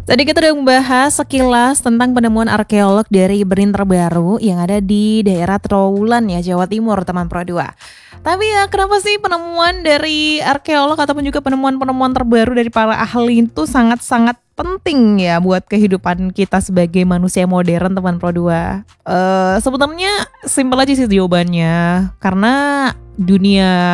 Tadi kita udah membahas sekilas tentang penemuan arkeolog dari Berin terbaru yang ada di daerah Trowulan ya, Jawa Timur, teman Pro 2. Tapi ya kenapa sih penemuan dari arkeolog ataupun juga penemuan-penemuan terbaru dari para ahli itu sangat-sangat penting ya buat kehidupan kita sebagai manusia modern, teman Pro 2? Sebenarnya simpel aja sih jawabannya. Karena dunia